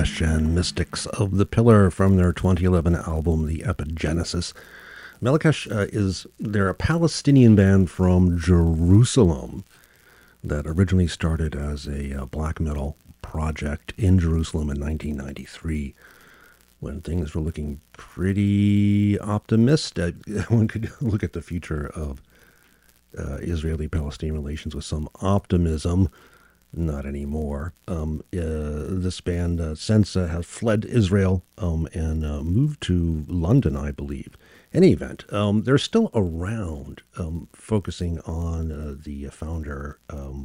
Marrakesh and Mystics of the Pillar from their 2011 album, The Epigenesis. Marrakesh they're a Palestinian band from Jerusalem that originally started as a black metal project in Jerusalem in 1993 when things were looking pretty optimistic. One could look at the future of Israeli-Palestinian relations with some optimism. Not anymore. This band since has fled Israel and moved to London, I believe. In any event, they're still around, focusing on the founder,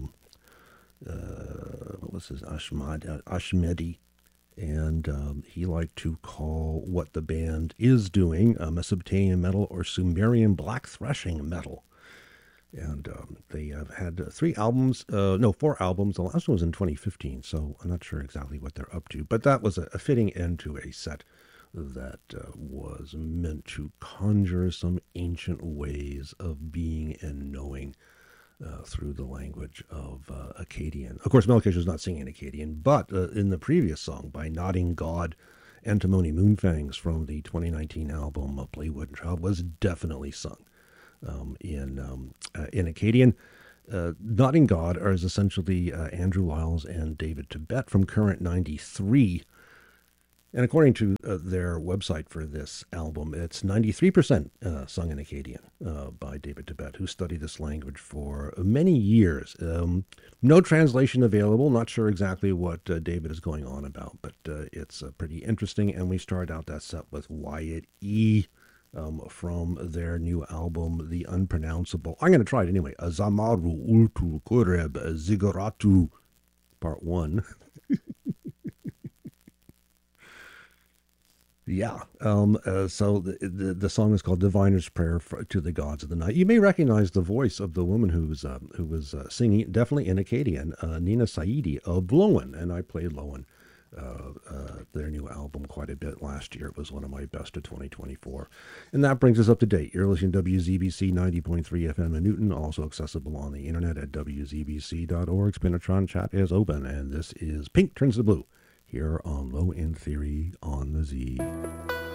what was his, Ashmedi, and he liked to call what the band is doing Mesopotamian metal or Sumerian black threshing metal. And they have had 4 albums. The last one was in 2015, so I'm not sure exactly what they're up to. But that was a fitting end to a set that was meant to conjure some ancient ways of being and knowing through the language of Akkadian. Of course, Marrakesh is not singing Akkadian, but in the previous song by Nodding God, Antimony Moonfangs from the 2019 album Playwood and Child was definitely sung in Akkadian. Nodding God is essentially Andrew Lyles and David Tibet from Current 93. And according to their website for this album, it's 93% sung in Akkadian by David Tibet, who studied this language for many years. No translation available. Not sure exactly what David is going on about, but it's pretty interesting. And we started out that set with Wyatt E. From their new album, The Unpronounceable. I'm going to try it anyway. Azamaru Ultu Kureb Ziguratu, Part 1. Yeah. So the song is called Diviner's Prayer to the Gods of the Night. You may recognize the voice of the woman who was singing, definitely in Akkadian, Nina Saidi of Lowen, and I played Lowen. Their new album quite a bit last year. It was one of my best of 2024. And that brings us up to date. You're listening to WZBC 90.3 FM in Newton, also accessible on the internet at wzbc.org. Spinatron chat is open, and this is Pink Turns to Blue here on Low End Theory on the Z.